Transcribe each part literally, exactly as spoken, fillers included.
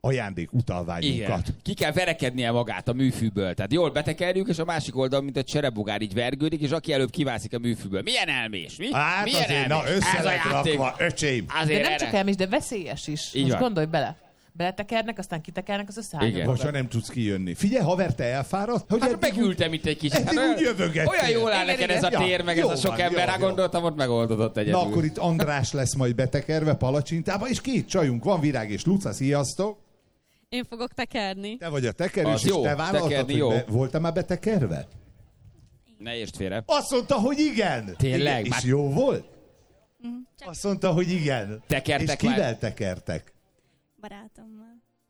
ajándék utalványunkat. Igen. Ki kell verekednie magát a műfűből. Tehát jól betekerjük, és a másik oldalon, mint egy cserebogár, így vergődik, és aki előbb kivászik a műfűből. Milyen elmés? Mi? Hát Milyen azért, elmés? na össze lett rakva, öcsém. Azért de nem erre... csak elmés, de veszélyes is. Így Most van. gondolj bele. Beletekernek, aztán kitekernek az összehányókat. Most nem tudsz kijönni. Figyelj, haver, te elfáradt? Hogy Hát megültem itt egy kicsit. Eddig úgy jövögettél. Olyan jól áll neked ez a Ja, tér, meg jó ez a sok van, ember. jó, Rá jó. gondoltam, ott megoldodott egyedül. Na akkor itt András lesz majd betekerve palacsintába, és két csajunk van, Virág és Luca, sziasztok! Én fogok tekerni. Te vagy a tekerős, Az és jó, te vállaltad, tekerni hogy jó. be, voltál már betekerve? Ne értsd félre. Azt mondta, hogy igen. Tényleg? Igen. Már- És jó volt? Csak Azt mondta, hogy igen. Tekertek És kivel már? tekertek? barátommal.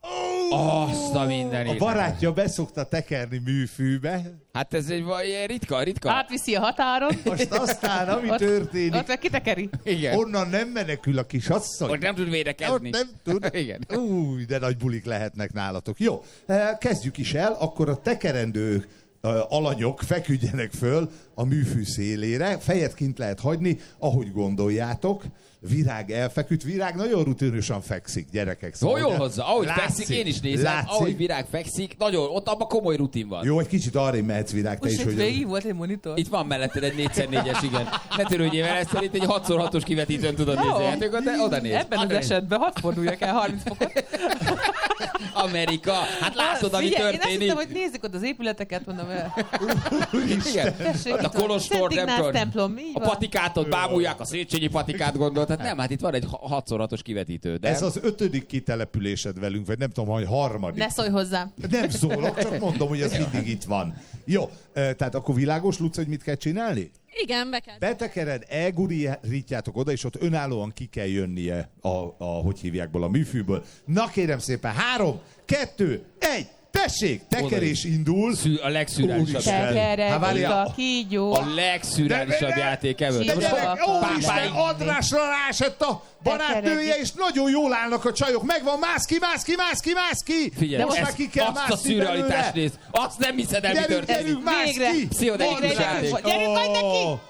Azt a A mindenit. barátja beszokta tekerni műfűbe, Hát ez egy val- ilyen ritka, ritka. Átviszi a határon. most aztán, ami Ott- történik, Ott meg kitekeri. Igen. onnan nem menekül a kis asszony. Ott nem tud Ott védekezni. nem tud. Igen. Új, de nagy bulik lehetnek nálatok. Jó, eh, kezdjük is el, akkor a tekerendő eh, alanyok feküdjenek föl a műfű szélére, fejet kint lehet hagyni, ahogy gondoljátok. Virág elfeküdt, Virág nagyon rutinősen fekszik, gyerekek. Jó, Szóval jól de- hozzá. Ahogy látszik, fekszik, én is nézem. látszik. Ahogy Virág fekszik, nagyon, ott abban komoly rutin van. Jó, egy kicsit arrébb mehetsz, Virág, te Most is, itt hogy... végig volt egy monitor. Itt van melletted egy négy szer négyes, igen. Ne törődjél vele, ezt szerint egy hat szor hatos kivetítőn tudod Jó. nézni a játékot, de oda néz. Ebben az Oda néz. esetben hadd forduljak el harminc fokot. Amerika. Hát látod, ami Figyelj, Én azt történik. hittem, hogy nézzük ott az épületeket, mondom el. Igen. Tessék, Ott a itt van. Kolostor, Szent nem Ignác tudom. templom, így A van. patikátot bámulják, a Széchenyi patikát gondolt. Hát nem, hát itt van egy hat szor hatos kivetítő. De Ez az ötödik kitelepülésed velünk, vagy nem tudom, hogy harmadik. Ne szólj hozzám. Nem szólok, csak mondom, hogy ez mindig itt van. Jó, eh, tehát akkor világos, Luca, hogy mit kell csinálni? Igen, be kell. Betekered, elgurítjátok oda, és ott önállóan ki kell jönnie a, a hogy hívjákból, a műfűből. Na kérem szépen, három, kettő, egy, tessék, tekerés indul. Szű- a legszürreálisabb. Úristen. Tekerek, Hát várjál. a kígyó. A legszürreálisabb De- de- játék ever. de- Most de- pá- ó, pá- Isten, pá- Andrásra rásett a barátnője, és nagyon jól állnak a csajok. Megvan, mász ki, mász ki, mász ki, mász ki. Figyelj, de most ezt- már ki kell azt a mászni szürrealitást belőle. néz. Azt nem hiszed el, mi Gyerünk, történik. gyerünk, mász Végre. ki. Pszichodelikus Mondd játék. meg. Gyerünk, majd neki. Ó.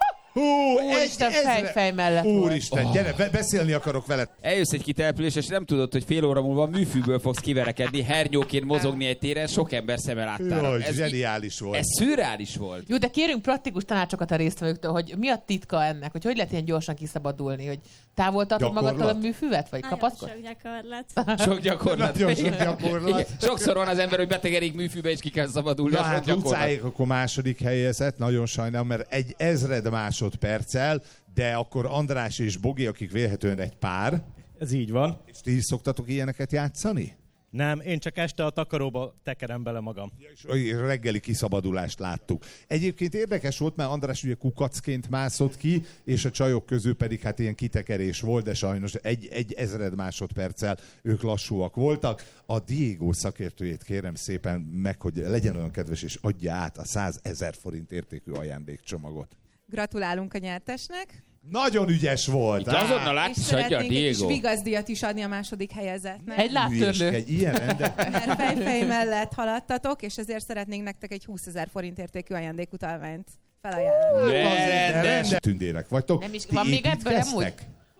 Hú, Úristen, egy- fej, ezre- fej mellett volt. Úristen, Oh. gyere, be- beszélni akarok veled. Eljössz egy kitelepülés, és nem tudod, hogy fél óra múlva műfűből fogsz kiverekedni, hernyóként mozogni egy téren, sok ember szeme láttára. Jó, Ez, zseniális volt. ez szürreális volt. Jó, de kérünk praktikus tanácsokat a résztvevőktől, hogy mi a titka ennek, hogy hogy lehet ilyen gyorsan kiszabadulni, hogy távol tartod Gyakorlat? magadtól a műfüvet, vagy Nagyon kapaszkodsz? sok gyakorlat. Sok gyakorlat. Nagyon sok gyakorlat. Igen. Sokszor van az ember, hogy betegerik műfűbe, és ki kell szabadulni. Na az sok hát gyakorlat. Lucáék akkor második helyezett, nagyon sajnálom, mert egy ezred másodperccel, de akkor András és Bogi, akik vélhetően egy pár, Ez így van. és ti is szoktatok ilyeneket játszani? Nem, én csak este a takaróba tekerem bele magam. És reggeli kiszabadulást láttuk. Egyébként érdekes volt, mert András ugye kukacként mászott ki, és a csajok közül pedig hát ilyen kitekerés volt, de sajnos egy, egy ezred másodperccel ők lassúak voltak. A Diego szakértőjét kérem szépen meg, hogy legyen olyan kedves, és adja át a százezer forint értékű ajándékcsomagot. Gratulálunk a nyertesnek. Nagyon ügyes volt! Itt azonnal át És is adja a szeretnénk egy kis Diego. vigazdíjat is adni a második helyezettnek. Egy láttörlő. Egy ilyen rendet. Mert fejfej mellett haladtatok, és ezért szeretnénk nektek egy húszezer forint értékű ajándékutalványt felajánlani. Rendes. Tündérek vagytok. Nem is- Ti van még ebből építkeztek? amúgy?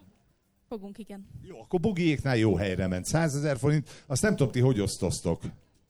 Fogunk, igen. Jó, akkor Bogiéknál jó helyre ment. százezer forint. Azt nem tudom, ti hogy osztoztok.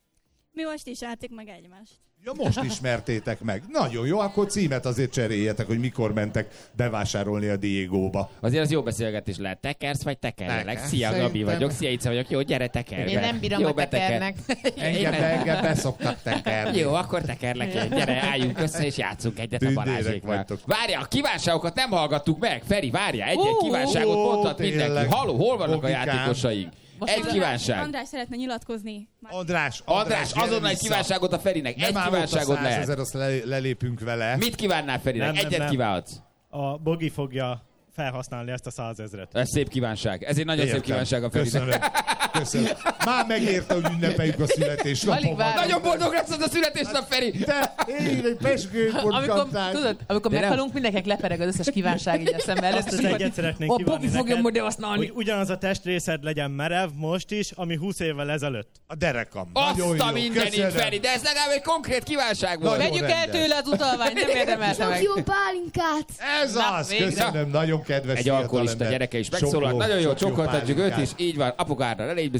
Mi most is álltuk meg egymást. Ja, most ismertétek meg. Nagyon jó, akkor címet azért cseréljetek, hogy mikor mentek bevásárolni a Diegóba. Azért az jó beszélgetés lehet. Tekersz vagy tekerjelek? Tekersz, Szia, Gabi szerintem. vagyok. Szia, Ica vagyok. Jó, gyere, tekerj. Én nem bírom, jó, a beteker. tekernek. Engem, engem beszoktak tekerni. Jó, akkor tekerlek én. Gyere, álljunk össze, és játszunk egyet a Tündérek Balázséknál. vagytok. Várja, a kívánságokat nem hallgattuk meg. Feri, várja, egy-egy Ó, kívánságot ó, mondhat tényleg. mindenki. Halló, hol vannak Bogikám. a játékosaink? Most Egy András- kívánság. András szeretne nyilatkozni. Már András, András, gyere azonnal egy vissza. kívánságot a Ferinek. Egy Nem áll ott a kívánságot lehet. százezer, azt le- lelépünk vele. Mit kívánnál Ferinek? Nem, nem, Egyet nem. kívánhatsz. A Bogi fogja felhasználni ezt a százezret. Ez szép kívánság. Ez egy nagyon szép Értem. kívánság a Ferinek. Köszönöm. Köszönöm. Már megérte, hogy ünnepeljük a Alig születésnapomat. várom. Nagyon boldog lesz az a születésnap, Feri! De én egy peskőpont Amikor, kaptál. tudod, amikor De nem. meghalunk, mindenkinek lepereg az összes kívánság így a szembe előtt. Azt az egyet szeretnénk A kívánni Bogi fogja neked, majd használni. hogy ugyanaz a testrészed legyen merev most is, ami húsz évvel ezelőtt. A derekam. Azt Nagyon a jó. mindenit, Köszönöm. Feri, de ez legalább egy konkrét kívánság volt. Nagyon Vegyük el rendes. tőle az utalványt, nem érdemelte meg. Jó pálinkát! Ez Na, az. végre. Köszönöm. Nagyon kedves Egy fiatalember. alkoholista gyereke is Sok megszólalt. ló- Nagyon jó, sok csókoltatjuk őt pálinkát. is. Így van, apukára, ne légy büszke. Apukám,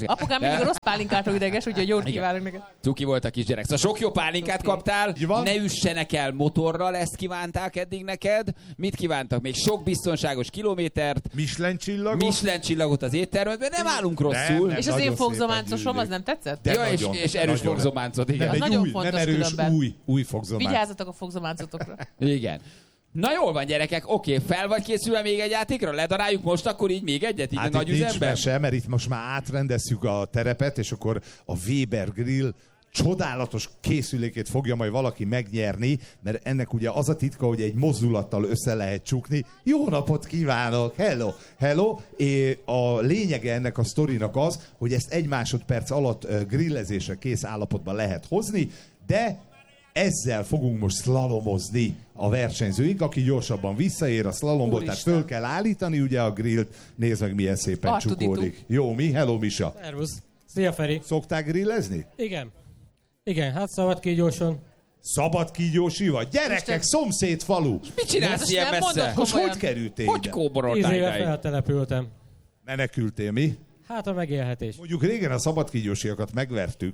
mindig a rossz pálinkától ideges, úgyhogy jót kívánok neked. Cuki volt a kisgyerek. Szóval sok jó pálinkát kaptál, ne üssenek el motorral, ezt kívánták eddig neked. Mit kívántak? Még sok biztonságos kilométert. Michelin csillagot. Michelin csillagot az éttermedben, nem állunk rosszul. Nem, nem, és az én fogzománcosom, az nem tetszett? De ja, és, és erős fogzománcod, igen. Nem, egy nagyon új, fontos nem erős, különben. új, új fogzománc. Vigyázzatok a fogzománcotokra. Igen. Na jól van, gyerekek, oké, fel vagy készülve még egy játékra? Ledaráljuk most akkor így még egyet, így Hát a nagy itt nincs üzemben? mese, mert itt most már átrendezzük a terepet, és akkor a Weber Grill csodálatos készülékét fogja majd valaki megnyerni, mert ennek ugye az a titka, hogy egy mozdulattal össze lehet csukni. Jó napot kívánok! Hello! Hello! És a lényege ennek a sztorinak az, hogy ezt egy másodperc alatt grillezésre kész állapotban lehet hozni, de ezzel fogunk most szlalomozni a versenyzőink, aki gyorsabban visszaér a szlalomból, tehát föl kell állítani ugye a grillt, nézd meg milyen szépen Artuditu. csukódik. Jó, mi? Hello, Misa! Szervusz. Szia, Feri. Szokták grillezni? Igen. Igen, hát szabad kígyóson. Szabad kígyósi vagy? Gyerekek, szomszéd falu! Mit csinálsz Ezt ilyen nem messze? mondod, Most komolyan. hogy kerültél Hogy ide? Tíz kóboroltál éve ideig? feltelepültem. Menekültél, mi? Hát a megélhetés. Mondjuk régen a szabad kígyósiakat megvertük.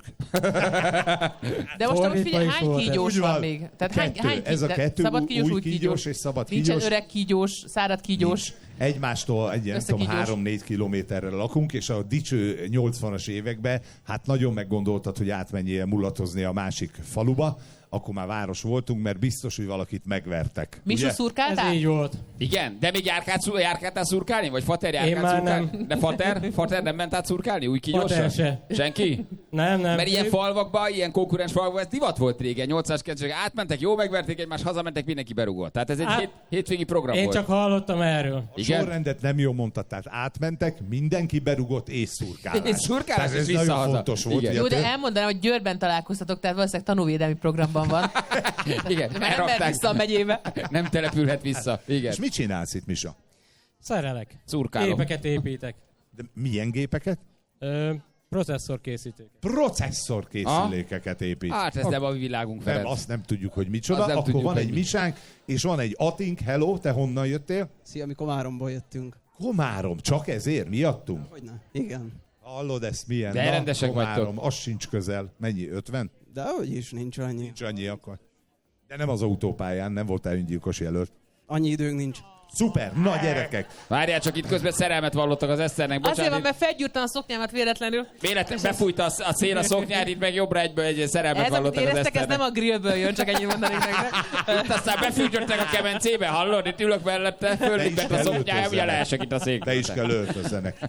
De most amúgy Fordítva figyelj, is hány volt ez. kígyós Úgy van van. még? Tehát hány, Kettő. hány Ez a tehát kettő, szabad kígyós, új új kígyós kígyós, és szabad Nincsen kígyós. öreg kígyós, szárad kígyós. Nincs. Egymástól egy, nem tudom, Összekígyós. három-négy kilométerre lakunk, és a dicső nyolcvanas években hát nagyon meggondoltad, hogy átmenjél mulatozni a másik faluba, akkor már város voltunk, mert biztos, hogy valakit megvertek. Misu Ugye? Ez szurkáltál? így volt. Igen, de még járkáltál, járkáltál szurkálni? Vagy Fater Én járkált már szurkálni? nem. De Fater? Fater nem ment át szurkálni? Új kígyósan? Fater se. Senki? Nem, nem. Mert ilyen falvakban, ilyen konkurens falvakban ez divat volt régen, nyolcvanas kezdők átmentek, jó megverték egymást, hazamentek, mindenki berugott. Tehát ez egy Á- hét, hétvégi program Én volt. csak hallottam erről. A Igen? sorrendet nem jól mondtad, tehát átmentek, mindenki berugott és szurkálás. És szurkálás, Tehát és ez nagyon visszahaza. fontos volt. Igen. ugye, Jó, de tő- elmondanám, hogy Győrben találkoztatok, tehát valószínűleg tanúvédelmi programban van. Igen, Mert nem mehet elrakták. vissza a megyébe. Nem települhet vissza. Igen. És mit csinálsz itt, Misa? Szerelek. Szurkálom. Gépeket építek. De milyen gépeket? Ö, processzorkészítők. Processzorkészülékeket épít. Hát ez nem a mi világunk, Nem, Ferenc. azt nem tudjuk, hogy micsoda. Azt nem Akkor tudjuk, van hogy egy mi. misánk, és van egy atink. Hello, te honnan jöttél? Szia, mi Komáromból jöttünk. Komárom, csak ezért miattunk? Hogyne? Igen. Hallod ezt milyen? De rendesek Komárom, vagytok. az sincs közel. Mennyi? ötven? De hogy is nincs annyi. Nincs annyi akkor. De nem az autópályán, nem voltál öngyilkos jelölt. Annyi időnk nincs. Szuper, na gyerekek! Várjál, csak itt közben szerelmet vallottak az Eszternek. Azért van, Bocsánat, mert felgyúrtam a szoknyámat véletlenül. véletlen befújta a, a szél a szoknyát, itt meg jobbra egyből egy szerelmet Ez, amit vallottak az éreztek, ez Eszternek. nem a grillből jön, csak ennyit mondanék nektek. Itt aztán befűtöttek a kemencébe, hallod? Itt ülök mellette, föllépett a kell szoknyája, ugye öltözzenek. leesek itt a szék. Te is kell öltözzenek.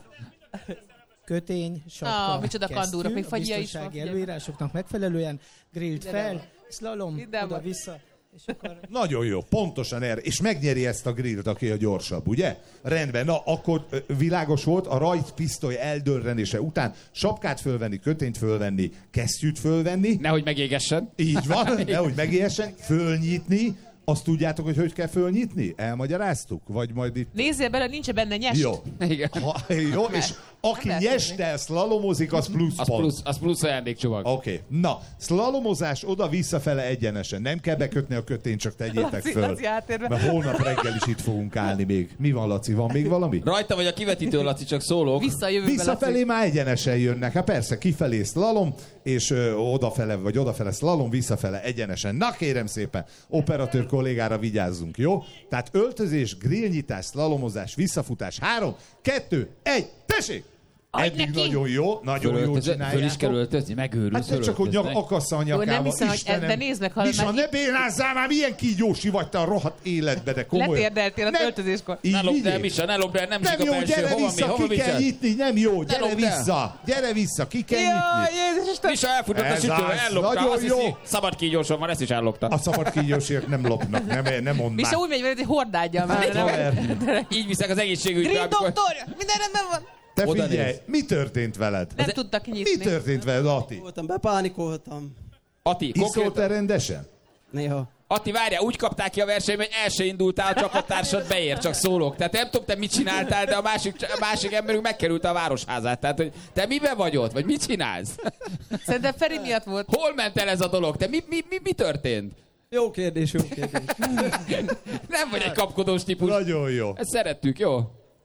Kötény, sapka, Ah, micsoda kesztyű, kandúrok, még a fagyja is biztonsági van. előírásoknak megfelelően, grillt Ide fel, van. slalom, Ide van. oda-vissza, és akkor Nagyon jó, pontosan erre. És megnyeri ezt a grillt, aki a gyorsabb, ugye? Rendben, na akkor ö, világos volt, a rajtpisztoly eldörrenése után sapkát fölvenni, kötényt fölvenni, kesztyűt fölvenni, Nehogy megégessen. így van, nehogy megéljessen, fölnyitni. Azt tudjátok, hogy hogy kell fölnyitni? Elmagyaráztuk? Vagy majd itt... Nézzél bele, nincs benne nyest. Jó. Igen. Ha, jó, és aki Nem lehet nyeste, szlalomozik, az plusz Az pont. plusz, az plusz ajándékcsomag. Oké, okay. Na, szlalomozás oda-visszafele egyenesen. Nem kell bekötni a kötényt, csak tegyétek Laci, föl. Laci háttérben. Mert holnap reggel is itt fogunk állni még. Mi van, Laci? Van még valami? Rajta vagy a kivetítő, Laci, csak szólok. Vissza a jövőbe, Visszafelé Laci. már egyenesen jönnek. Hát persze, kifelé szlalom, és ö, odafele, vagy odafele szlalom, visszafele egyenesen. Na kérem szépen, operatőr kollégára vigyázzunk, jó? Tehát öltözés, grillnyitás, szlalomozás, visszafutás. Három, kettő, egy, tessék! Adj Eddig neki! nagyon jó, nagyon jó Fölöltöző- Föl is kell csináljátok. öltözni, megőrülsz. Hát te csak, hogy nyak, fölöltöznek. akassza a Jó, nem nyakába. hiszem, hogy Istenem. ez- de nézd meg, ha Misa, már- ne bénázzál már, milyen kígyósi vagy te a rohadt életbe, de komolyan. Letérdeltél az Nem. öltözéskor. Így Ne lopd el, vigyél. Misa, ne lopd el, nem Nem sik a jó, belső. gyere Hova mi, vissza, hova ki kell vigyed? nyitni, nem jó, gyere lopd el. vissza, gyere vissza, ki kell Jaj, nyitni. Jézus Isten! Misa elfutott a Ez sütővel, az, ellopta. nagyon Azt hiszi, jó. szabad kígyóson van, ezt is ellopta. A szabad kígyósiak nem lopnak, nem, nem mondd Misa már. úgy megy veled, hogy hordádja már. nem? Haver, Így viszek az egészségügybe. Grill amikor- doktor! Minden rendben van! te Oda figyelj, néz. mi történt veled? Nem tudtak kinyitni. Mi történt veled, Ati? Voltam, bepánikoltam. Ati, Iszol konkrétan... te rendesen? Néha. Ati, várjál, úgy kapták ki a versenyben, hogy el se indultál, a csapattársad beér, csak szólok. Tehát nem tudom, te mit csináltál, de a másik, a másik emberünk megkerült a városházát. Tehát, hogy te miben vagy ott, vagy mit csinálsz? Szerintem Feri miatt volt. Hol ment el ez a dolog? Te mi, mi, mi, mi történt? Jó kérdés, jó kérdés. Nem vagy egy kapkodós típus. Nagyon jó. Ezt szerettük, jó?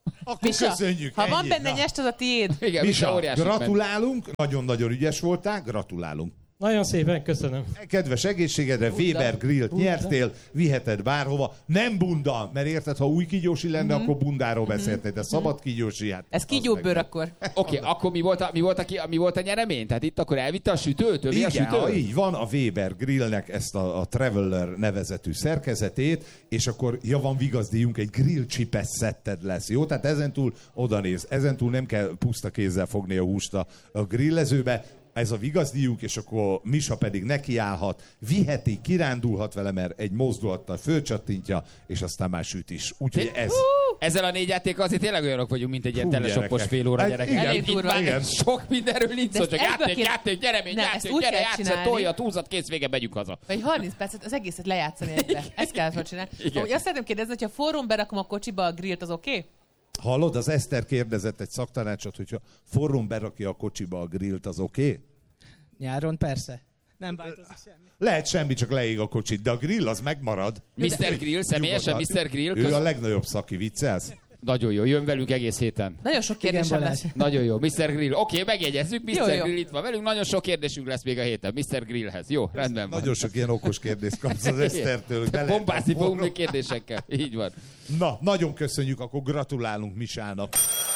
Akkor Misa, köszönjük. ha ennyi. van benne Na. nyest, az a tiéd. Igen, Misa, Misa, óriási ment. gratulálunk, nagyon-nagyon ügyes voltál, gratulálunk. Nagyon szépen köszönöm. Kedves egészségedre, Weber Grillt nyertél, viheted bárhova. Nem bunda, mert érted, ha új kígyósi lenne, Mhm. akkor bundáról beszéltél, de szabad kígyósi, hát... Ez az kígyóbőr meg- akkor. Oké, okay, akkor mi volt, a, mi, volt a, ki- mi volt a nyeremény? Tehát itt akkor elvitte a sütőt? Ő mi a Igen, sütő? ha így van, a Weber Grillnek ezt a, a Traveler nevezetű szerkezetét, és akkor ja, van vigazdíjunk, egy grill csipes szetted lesz, jó? Tehát ezentúl odanéz, ezentúl nem kell puszta kézzel fogni a húst a, a grillezőbe, ez a vigazdíjunk, és akkor Misa pedig nekiállhat, viheti, kirándulhat vele, mert egy mozdulattal fölcsattintja, és aztán már süt is. Úgyhogy ez... Ezzel a négy játékkal azért tényleg olyanok vagyunk, mint egy ilyen Hú, telesoppos gyerekek. fél óra Hát gyerek. igen. Elég Itt durva. már Igen. sok mindenről nincs De szó, ezt csak ebből játék, kéne- játék, nyeremény, Nem, ezt játék, úgy gyere, kell játszat, csinálni. toljat, húzat, kész, vége, megyünk haza. Vagy harminc percet az egészet lejátszani egybe. Ezt kellett volna csinálni. Igen. Úgy azt szeretném kérdezni, hogyha forrón berakom a kocsiba a grillt, az oké? Okay? Hallod, az Eszter kérdezett egy szaktanácsot, hogyha forrón berakja a kocsiba a grillt, az oké? Okay? Nyáron persze. Nem változik semmi. Lehet semmi, csak leég a kocsit, de a grill az megmarad. miszter Grill, személyesen Nyugodtan. miszter Grill. Ő Köz... a legnagyobb szaki, viccelsz? Nagyon jó, jön velünk egész héten. Nagyon sok Igen, kérdésem Balázs. lesz. Nagyon jó, miszter Grill. Oké, okay, megjegyezzük, miszter Jó, jó. Grill itt van velünk. Nagyon sok kérdésünk lesz még a héten miszter Grillhez. Jó, rendben van. Nagyon sok ilyen okos kérdést kapsz az Esztertől. hogy bele- Bombázni fogunk még kérdésekkel. Így van. Na, nagyon köszönjük, akkor gratulálunk Misának.